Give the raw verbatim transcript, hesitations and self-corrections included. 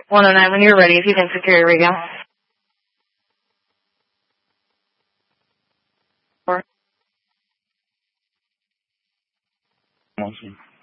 one oh nine, when you're ready, if you can secure your radio. Four. Awesome.